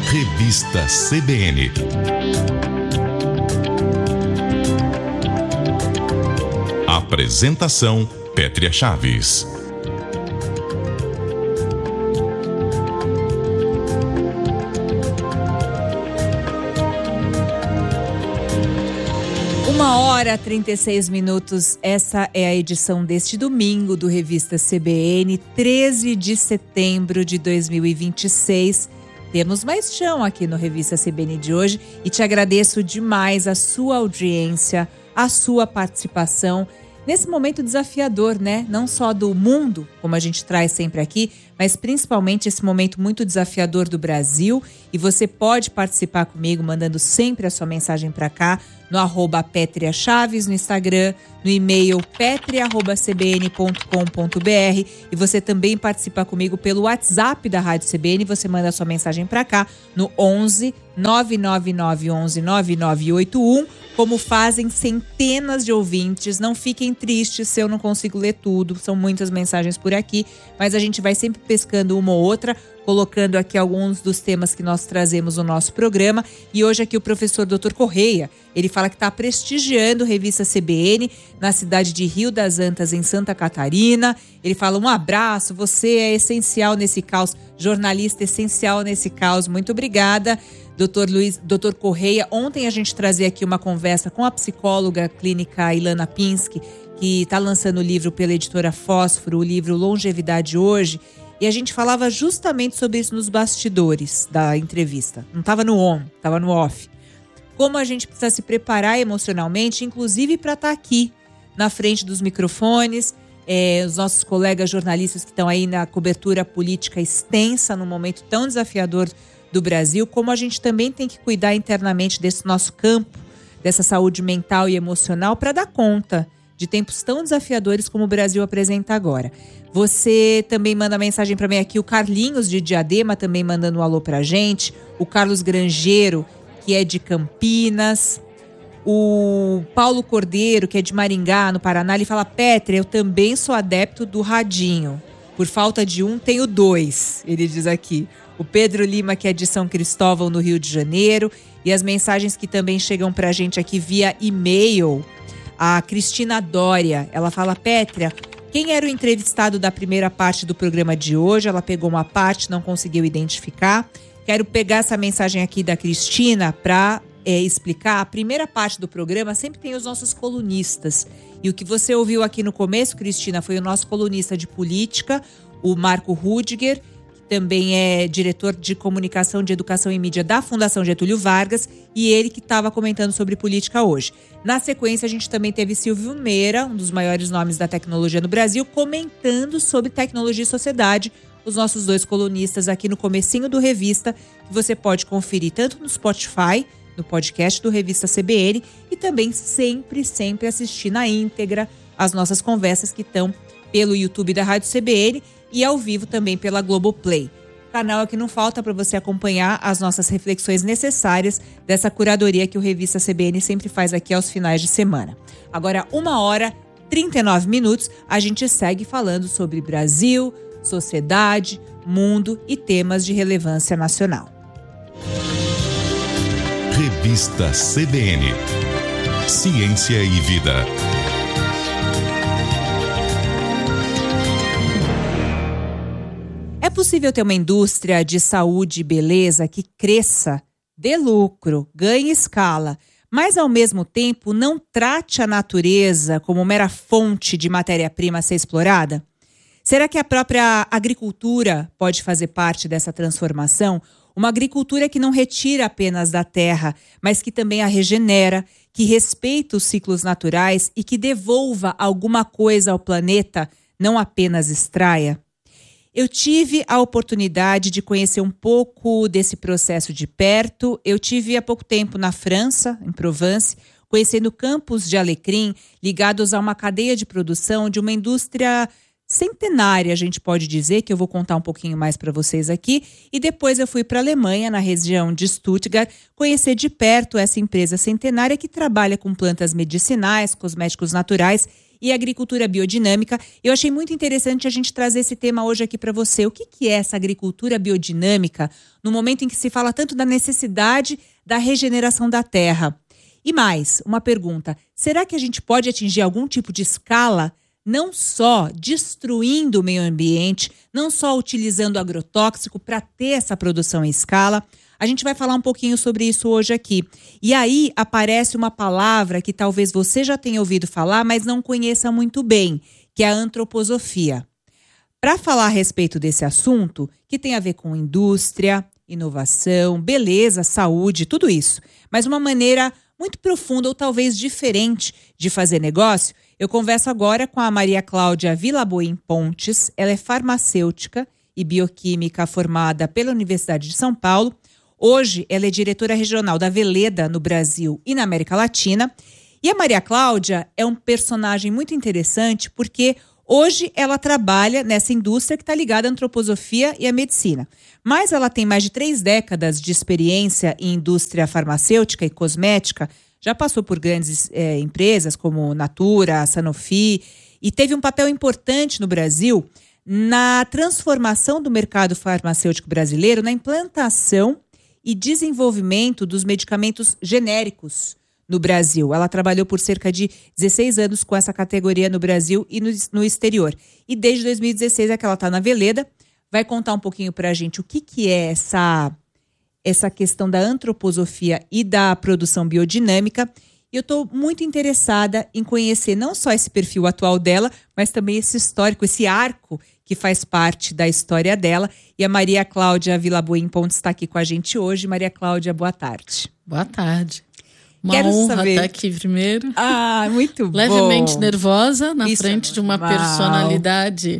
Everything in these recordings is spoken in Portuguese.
Revista CBN. Apresentação: Pétria Chaves. Uma hora e 36 minutos, essa é a edição deste domingo do Revista CBN, 13 de setembro de 2026. Temos mais chão aqui no Revista CBN de hoje e te agradeço demais a sua audiência, a sua participação nesse momento desafiador, né? Não só do mundo, como a gente traz sempre aqui, mas principalmente esse momento muito desafiador do Brasil. E você pode participar comigo mandando sempre a sua mensagem para cá no @Pétria Chaves no Instagram, no e-mail petria@cbn.com.br, e você também participa comigo pelo WhatsApp da Rádio CBN. Você manda a sua mensagem para cá no 11 999 11 9981, como fazem centenas de ouvintes. Não fiquem tristes se eu não consigo ler tudo, são muitas mensagens por aqui, mas a gente vai sempre pescando uma ou outra, colocando aqui alguns dos temas que nós trazemos no nosso programa. E hoje aqui o professor Dr. Correia, ele fala que está prestigiando a Revista CBN na cidade de Rio das Antas, em Santa Catarina. Ele fala: um abraço, você é essencial nesse caos, jornalista essencial nesse caos. Muito obrigada, Dr. Correia. Ontem a gente trazia aqui uma conversa com a psicóloga clínica Ilana Pinsky, que está lançando o livro pela editora Fósforo, o livro Longevidade Hoje. E a gente falava justamente sobre isso nos bastidores da entrevista. Não estava no on, estava no off. Como a gente precisa se preparar emocionalmente, inclusive para estar aqui na frente dos microfones. Os nossos colegas jornalistas que estão aí na cobertura política extensa, num momento tão desafiador do Brasil, como a gente também tem que cuidar internamente desse nosso campo, dessa saúde mental e emocional, para dar conta de tempos tão desafiadores como o Brasil apresenta agora. Você também manda mensagem para mim aqui, o Carlinhos de Diadema também mandando um alô pra gente, o Carlos Grangeiro, que é de Campinas, o Paulo Cordeiro, que é de Maringá, no Paraná, ele fala: Pétria, eu também sou adepto do radinho, por falta de um tenho dois, ele diz aqui. O Pedro Lima, que é de São Cristóvão, no Rio de Janeiro, e as mensagens que também chegam pra gente aqui via e-mail. A Cristina Dória, ela fala: Pétria, quem era o entrevistado da primeira parte do programa de hoje? Ela pegou uma parte, não conseguiu identificar. Quero pegar essa mensagem aqui da Cristina para explicar. A primeira parte do programa sempre tem os nossos colunistas. E o que você ouviu aqui no começo, Cristina, foi o nosso colunista de política, o Marco Rudiger, também é diretor de comunicação de educação e mídia da Fundação Getúlio Vargas, e ele que estava comentando sobre política hoje. Na sequência, a gente também teve Silvio Meira, um dos maiores nomes da tecnologia no Brasil, comentando sobre tecnologia e sociedade, os nossos dois colunistas aqui no comecinho do Revista, que você pode conferir tanto no Spotify, no podcast do Revista CBN, e também sempre assistir na íntegra as nossas conversas que estão pelo YouTube da Rádio CBN e ao vivo também pela Globoplay. Canal que não falta para você acompanhar as nossas reflexões necessárias dessa curadoria que o Revista CBN sempre faz aqui aos finais de semana. Agora, 1h39, a gente segue falando sobre Brasil, sociedade, mundo e temas de relevância nacional. Revista CBN. Ciência e Vida. É possível ter uma indústria de saúde e beleza que cresça, dê lucro, ganhe escala, mas ao mesmo tempo não trate a natureza como mera fonte de matéria-prima a ser explorada? Será que a própria agricultura pode fazer parte dessa transformação? Uma agricultura que não retira apenas da terra, mas que também a regenera, que respeita os ciclos naturais e que devolva alguma coisa ao planeta, não apenas extraia? Eu tive a oportunidade de conhecer um pouco desse processo de perto. Eu tive há pouco tempo na França, em Provence, conhecendo campos de alecrim ligados a uma cadeia de produção de uma indústria centenária, a gente pode dizer, que eu vou contar um pouquinho mais para vocês aqui. E depois eu fui para a Alemanha, na região de Stuttgart, conhecer de perto essa empresa centenária que trabalha com plantas medicinais, cosméticos naturais e agricultura biodinâmica. Eu achei muito interessante a gente trazer esse tema hoje aqui para você. O que é essa agricultura biodinâmica no momento em que se fala tanto da necessidade da regeneração da terra? E mais, uma pergunta: será que a gente pode atingir algum tipo de escala, não só destruindo o meio ambiente, não só utilizando agrotóxico para ter essa produção em escala? A gente vai falar um pouquinho sobre isso hoje aqui. E aí aparece uma palavra que talvez você já tenha ouvido falar, mas não conheça muito bem, que é a antroposofia. Para falar a respeito desse assunto, que tem a ver com indústria, inovação, beleza, saúde, tudo isso, mas uma maneira muito profunda ou talvez diferente de fazer negócio, eu converso agora com a Maria Cláudia Vilaboim Pontes. Ela é farmacêutica e bioquímica formada pela Universidade de São Paulo. Hoje, ela é diretora regional da Veleda no Brasil e na América Latina. E a Maria Cláudia é um personagem muito interessante porque hoje ela trabalha nessa indústria que está ligada à antroposofia e à medicina. Mas ela tem mais de 3 décadas de experiência em indústria farmacêutica e cosmética, já passou por grandes empresas como Natura, Sanofi, e teve um papel importante no Brasil na transformação do mercado farmacêutico brasileiro, na implantação e desenvolvimento dos medicamentos genéricos no Brasil. Ela trabalhou por cerca de 16 anos com essa categoria no Brasil e no exterior. E desde 2016 é que ela está na Veleda. Vai contar um pouquinho para a gente o que é essa questão da antroposofia e da produção biodinâmica. E eu estou muito interessada em conhecer não só esse perfil atual dela, mas também esse histórico, esse arco que faz parte da história dela. E a Maria Cláudia Vilaboim Pontes está aqui com a gente hoje. Maria Cláudia, boa tarde. Boa tarde. Uma Quero honra saber. estar aqui primeiro. Ah, muito bom. Levemente nervosa na Isso frente é de uma normal. personalidade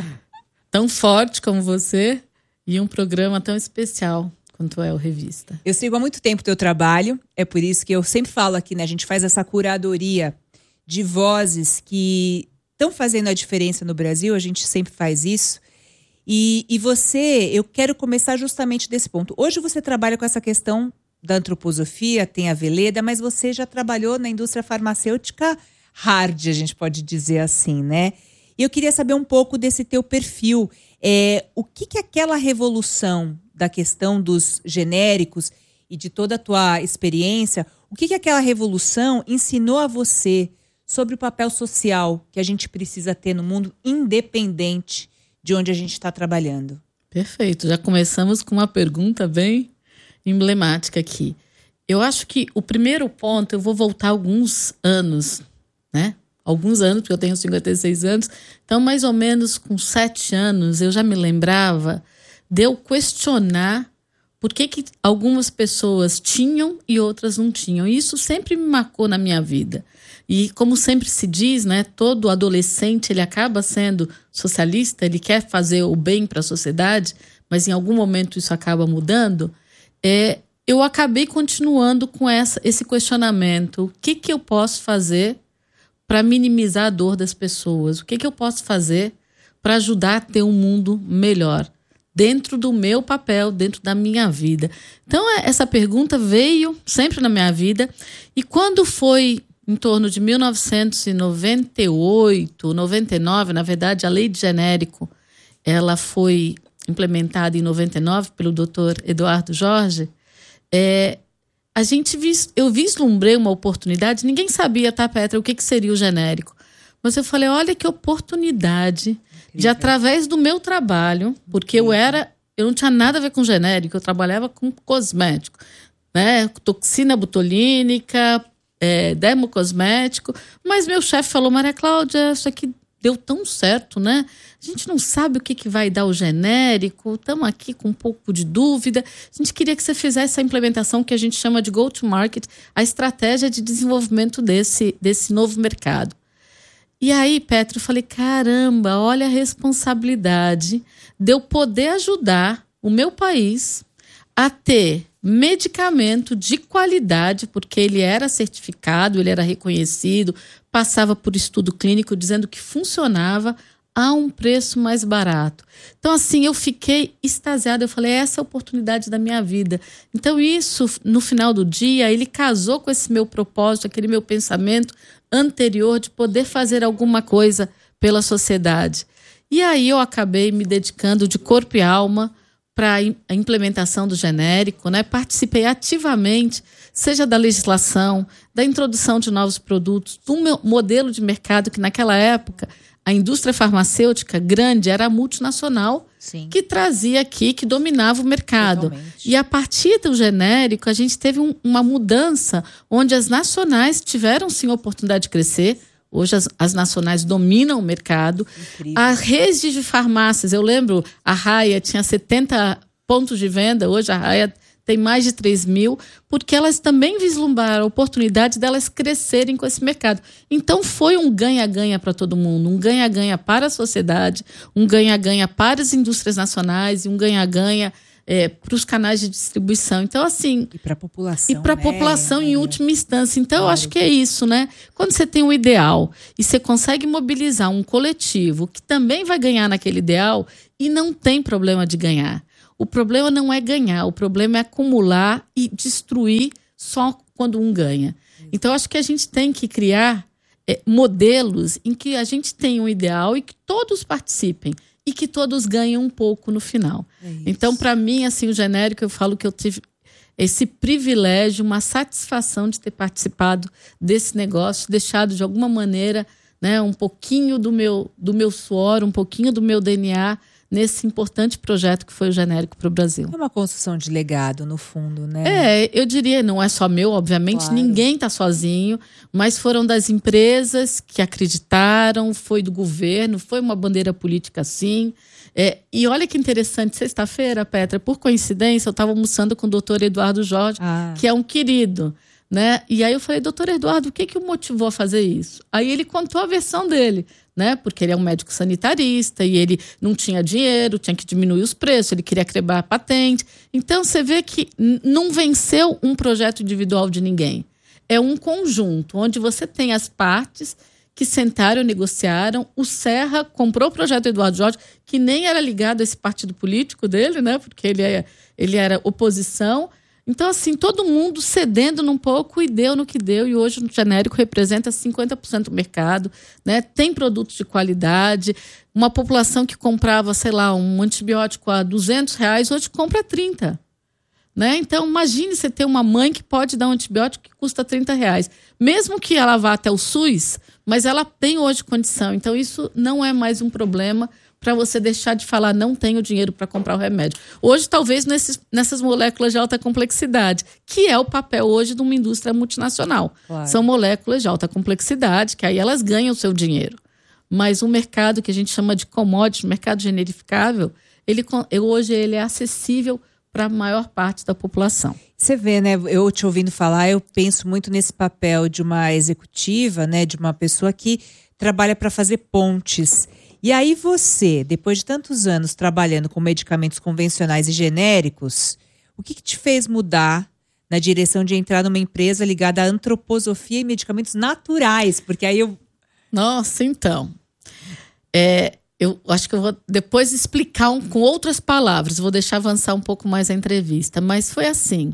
tão forte como você e um programa tão especial quanto é o Revista. Eu sigo há muito tempo o teu trabalho, é por isso que eu sempre falo aqui, né? A gente faz essa curadoria de vozes que estão fazendo a diferença no Brasil, a gente sempre faz isso. E você, eu quero começar justamente desse ponto. Hoje você trabalha com essa questão da antroposofia, tem a Veleda, mas você já trabalhou na indústria farmacêutica hard, a gente pode dizer assim, né? E eu queria saber um pouco desse teu perfil. O que aquela revolução da questão dos genéricos e de toda a tua experiência, o que aquela revolução ensinou a você sobre o papel social que a gente precisa ter no mundo, independente de onde a gente está trabalhando? Perfeito, já começamos com uma pergunta bem emblemática aqui. Eu acho que o primeiro ponto, eu vou voltar alguns anos, né? Alguns anos, porque eu tenho 56 anos, então mais ou menos com 7 anos eu já me lembrava de eu questionar por que algumas pessoas tinham e outras não tinham. E isso sempre me marcou na minha vida. E como sempre se diz, né, todo adolescente ele acaba sendo socialista, ele quer fazer o bem para a sociedade, mas em algum momento isso acaba mudando. Eu acabei continuando com esse questionamento. O que eu posso fazer para minimizar a dor das pessoas? O que eu posso fazer para ajudar a ter um mundo melhor? Dentro do meu papel, dentro da minha vida. Então, essa pergunta veio sempre na minha vida. E quando foi em torno de 1998, 99, na verdade, a lei de genérico, ela foi implementada em 99 pelo Dr. Eduardo Jorge, eu vislumbrei uma oportunidade, ninguém sabia, tá, Petra, o que seria o genérico. Mas eu falei, olha que oportunidade de, através do meu trabalho, porque eu não tinha nada a ver com genérico, eu trabalhava com cosmético, né? Toxina botulínica, dermocosmético, mas meu chefe falou, Maria Cláudia, isso aqui deu tão certo, né? A gente não sabe o que vai dar o genérico, estamos aqui com um pouco de dúvida. A gente queria que você fizesse a implementação que a gente chama de go-to-market, a estratégia de desenvolvimento desse novo mercado. E aí, Petra, eu falei, caramba, olha a responsabilidade de eu poder ajudar o meu país a ter medicamento de qualidade, porque ele era certificado, ele era reconhecido, passava por estudo clínico dizendo que funcionava a um preço mais barato. Então, assim, eu fiquei extasiada. Eu falei, essa é a oportunidade da minha vida. Então, isso, no final do dia, ele casou com esse meu propósito, aquele meu pensamento anterior de poder fazer alguma coisa pela sociedade. E aí eu acabei me dedicando de corpo e alma para a implementação do genérico, né? Participei ativamente, seja da legislação, da introdução de novos produtos, do meu modelo de mercado, que naquela época a indústria farmacêutica grande era a multinacional. Sim. Que trazia aqui, que dominava o mercado. Totalmente. E a partir do genérico, a gente teve uma mudança onde as nacionais tiveram sim a oportunidade de crescer. Hoje as nacionais dominam o mercado. Incrível. A rede de farmácias, eu lembro, a Raia tinha 70 pontos de venda, hoje a Raia tem mais de 3 mil, porque elas também vislumbraram a oportunidade delas crescerem com esse mercado. Então foi um ganha-ganha para todo mundo, um ganha-ganha para a sociedade, um ganha-ganha para as indústrias nacionais e um ganha-ganha para os canais de distribuição. Então, assim... E para a população. E para a população em última instância. Então, Claro. eu acho que é isso, né? Quando você tem um ideal e você consegue mobilizar um coletivo que também vai ganhar naquele ideal e não tem problema de ganhar. O problema não é ganhar, o problema é acumular e destruir só quando um ganha. Então, eu acho que a gente tem que criar modelos em que a gente tenha um ideal e que todos participem. E que todos ganham um pouco no final. Então, para mim, assim, o genérico, eu falo que eu tive esse privilégio, uma satisfação de ter participado desse negócio, deixado de alguma maneira, né, um pouquinho do meu suor, um pouquinho do meu DNA nesse importante projeto que foi o genérico para o Brasil. É uma construção de legado, no fundo, né? Eu diria, não é só meu, obviamente, Claro. Ninguém está sozinho, mas foram das empresas que acreditaram, foi do governo, foi uma bandeira política, sim. E olha que interessante, sexta-feira, Petra, por coincidência, eu estava almoçando com o doutor Eduardo Jorge, que é um querido, né? E aí eu falei, doutor Eduardo, o que o motivou a fazer isso? Aí ele contou a versão dele, né? Porque ele é um médico sanitarista e ele não tinha dinheiro, tinha que diminuir os preços, ele queria quebrar a patente. Então, você vê que não venceu um projeto individual de ninguém. É um conjunto, onde você tem as partes que sentaram, negociaram. O Serra comprou o projeto Eduardo Jorge, que nem era ligado a esse partido político dele, né? Porque ele era oposição. Então, assim, todo mundo cedendo num pouco e deu no que deu. E hoje o genérico representa 50% do mercado, né? Tem produtos de qualidade. Uma população que comprava, sei lá, um antibiótico a R$200, hoje compra 30. Né? Então, imagine você ter uma mãe que pode dar um antibiótico que custa R$30. Mesmo que ela vá até o SUS, mas ela tem hoje condição. Então, isso não é mais um problema para você deixar de falar, não tenho dinheiro para comprar o remédio. Hoje, talvez, nessas moléculas de alta complexidade, que é o papel hoje de uma indústria multinacional. Claro. São moléculas de alta complexidade, que aí elas ganham o seu dinheiro. Mas o mercado que a gente chama de commodity, mercado generificável, hoje ele é acessível para a maior parte da população. Você vê, né? Eu te ouvindo falar, eu penso muito nesse papel de uma executiva, né? De uma pessoa que trabalha para fazer pontes. E aí você, depois de tantos anos trabalhando com medicamentos convencionais e genéricos, o que te fez mudar na direção de entrar numa empresa ligada à antroposofia e medicamentos naturais? Porque aí eu... Nossa, então... Eu acho que eu vou depois explicar com outras palavras. Vou deixar avançar um pouco mais a entrevista. Mas foi assim.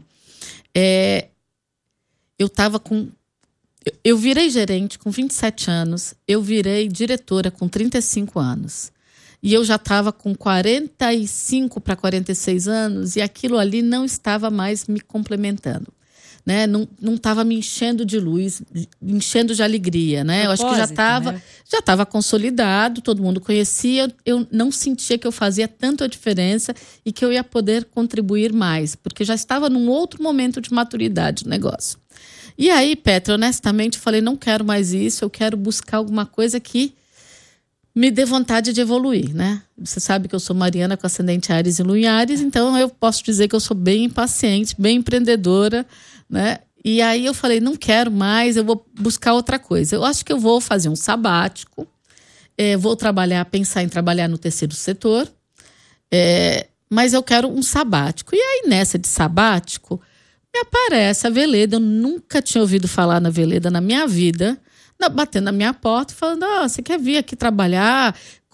Eu virei gerente com 27 anos. Eu virei diretora com 35 anos. E eu já estava com 45 para 46 anos. E aquilo ali não estava mais me complementando. Né? Não estava me enchendo de luz, enchendo de alegria, né? Eu acho que já estava consolidado, todo mundo conhecia, eu não sentia que eu fazia tanta diferença e que eu ia poder contribuir mais, porque já estava num outro momento de maturidade do negócio. E aí, Petra, honestamente, falei, não quero mais isso, eu quero buscar alguma coisa que me dê vontade de evoluir, né? Você sabe que eu sou Mariana com ascendente Áries e Lua em Áries, então eu posso dizer que eu sou bem impaciente, bem empreendedora, né? E aí eu falei, não quero mais, eu vou buscar outra coisa. Eu acho que eu vou fazer um sabático, vou pensar em trabalhar no terceiro setor, mas eu quero um sabático. E aí nessa de sabático, me aparece a Veleda. Eu nunca tinha ouvido falar na Veleda na minha vida, batendo na minha porta, falando, você quer vir aqui trabalhar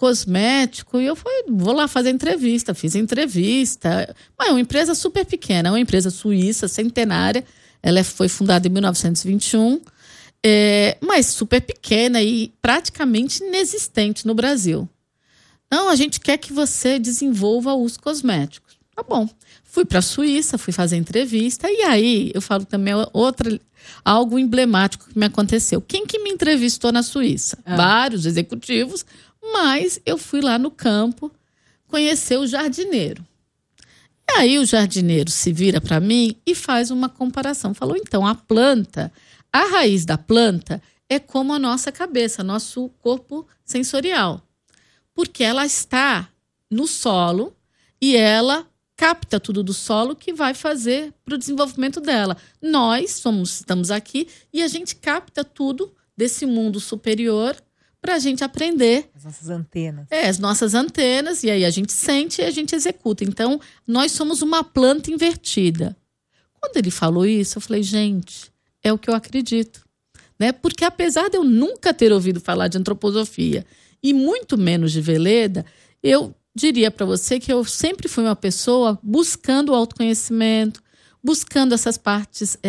cosmético, e eu vou lá fazer entrevista. Fiz entrevista. Mas é uma empresa super pequena, é uma empresa suíça, centenária. Ela foi fundada em 1921, mas super pequena e praticamente inexistente no Brasil. Não, a gente quer que você desenvolva os cosméticos. Tá bom. Fui para a Suíça, fui fazer entrevista, e aí eu falo também algo emblemático que me aconteceu. Quem que me entrevistou na Suíça? Vários executivos, mas eu fui lá no campo conhecer o jardineiro. E aí o jardineiro se vira para mim e faz uma comparação. Falou, então, a raiz da planta é como a nossa cabeça, nosso corpo sensorial. Porque ela está no solo e ela capta tudo do solo que vai fazer para o desenvolvimento dela. Nós estamos aqui e a gente capta tudo desse mundo superior para a gente aprender. As nossas antenas. As nossas antenas, e aí a gente sente e a gente executa. Então, nós somos uma planta invertida. Quando ele falou isso, eu falei, gente, é o que eu acredito. Né? Porque apesar de eu nunca ter ouvido falar de antroposofia e muito menos de Veleda, eu diria para você que eu sempre fui uma pessoa buscando o autoconhecimento, buscando essas partes